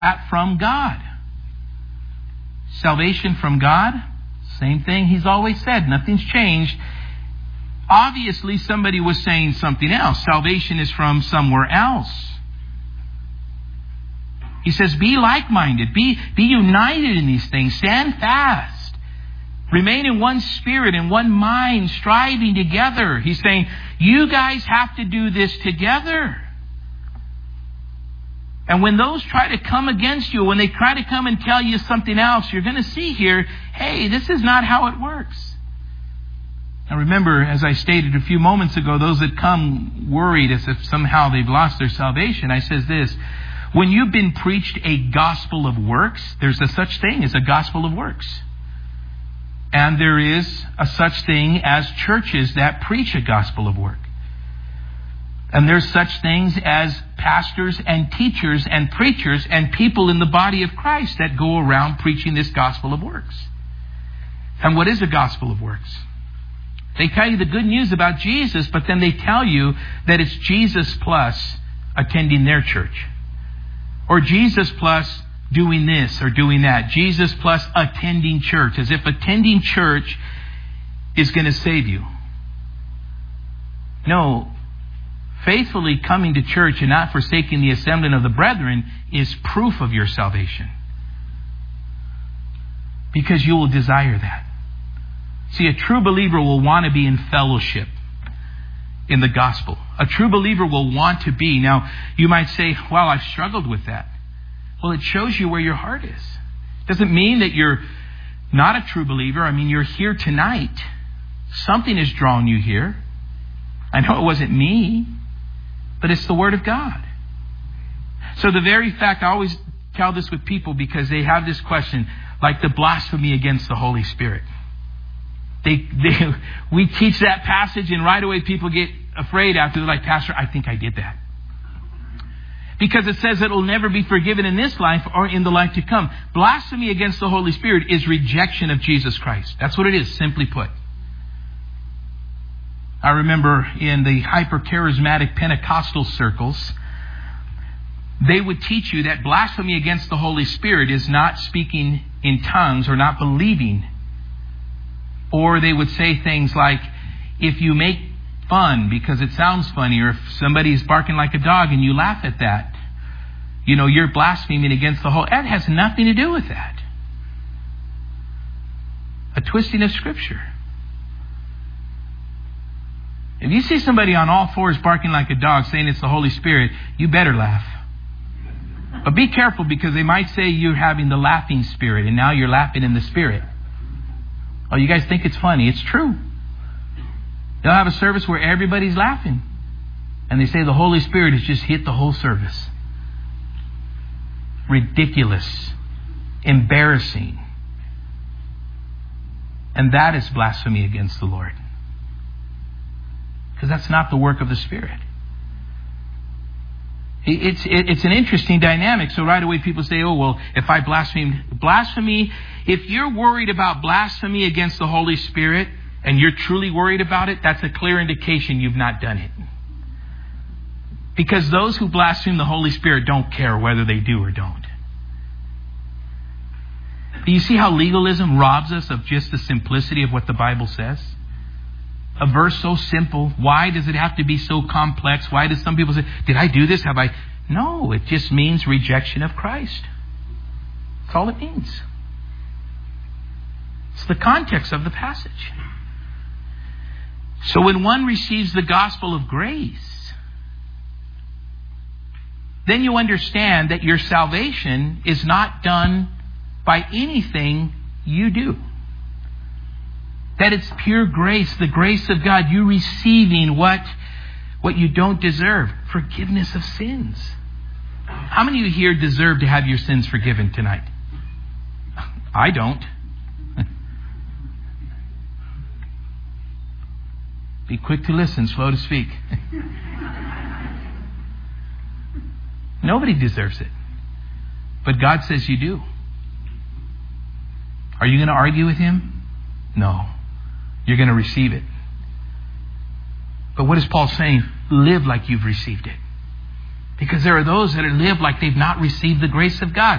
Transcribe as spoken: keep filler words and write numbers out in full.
that from God. Salvation from God, same thing He's always said. Nothing's changed. Obviously, somebody was saying something else. Salvation is from somewhere else. He says, be like-minded. Be, be united in these things. Stand fast. Remain in one spirit, in one mind, striving together. He's saying, you guys have to do this together. And when those try to come against you, when they try to come and tell you something else, you're going to see here, hey, this is not how it works. Now remember, as I stated a few moments ago, those that come worried as if somehow they've lost their salvation, I says this, when you've been preached a gospel of works, there's a such thing as a gospel of works. And there is a such thing as churches that preach a gospel of work. And there's such things as pastors and teachers and preachers and people in the body of Christ that go around preaching this gospel of works. And what is a gospel of works? They tell you the good news about Jesus, but then they tell you that it's Jesus plus attending their church. Or Jesus plus doing this or doing that. Jesus plus attending church. As if attending church is going to save you. No. Faithfully coming to church and not forsaking the assembling of the brethren is proof of your salvation. Because you will desire that. See, a true believer will want to be in fellowship in the gospel. A true believer will want to be. Now, you might say, well, I've struggled with that. Well, it shows you where your heart is. It doesn't mean that you're not a true believer. I mean, you're here tonight. Something has drawn you here. I know it wasn't me, but it's the Word of God. So the very fact, I always tell this with people because they have this question, like the blasphemy against the Holy Spirit. They, they, we teach that passage and right away people get afraid after. They're like, Pastor, I think I did that. Because it says it will never be forgiven in this life or in the life to come. Blasphemy against the Holy Spirit is rejection of Jesus Christ. That's what it is, simply put. I remember in the hyper-charismatic Pentecostal circles, they would teach you that blasphemy against the Holy Spirit is not speaking in tongues or not believing. Or they would say things like, if you make fun because it sounds funny, or if somebody's barking like a dog and you laugh at that, you know, you're blaspheming against the whole. That has nothing to do with that. A twisting of Scripture. If you see somebody on all fours barking like a dog saying it's the Holy Spirit, you better laugh. But be careful because they might say you're having the laughing spirit and now you're laughing in the Spirit. Oh, you guys think it's funny. It's true. They'll have a service where everybody's laughing. And they say the Holy Spirit has just hit the whole service. Ridiculous. Embarrassing. And that is blasphemy against the Lord. Because that's not the work of the Spirit. It's, it's an interesting dynamic. So right away people say, oh, well, if I blaspheme, blasphemy, if you're worried about blasphemy against the Holy Spirit and you're truly worried about it, that's a clear indication you've not done it. Because those who blaspheme the Holy Spirit don't care whether they do or don't. Do you see how legalism robs us of just the simplicity of what the Bible says? A verse so simple. Why does it have to be so complex? Why do some people say, did I do this? Have I? No, it just means rejection of Christ. That's all it means. It's the context of the passage. So when one receives the gospel of grace, then you understand that your salvation is not done by anything you do. That it's pure grace, the grace of God. You receiving what, what you don't deserve. Forgiveness of sins. How many of you here deserve to have your sins forgiven tonight? I don't. Be quick to listen, slow to speak. Nobody deserves it. But God says you do. Are you going to argue with Him? No. You're going to receive it. But what is Paul saying? Live like you've received it. Because there are those that live like they've not received the grace of God.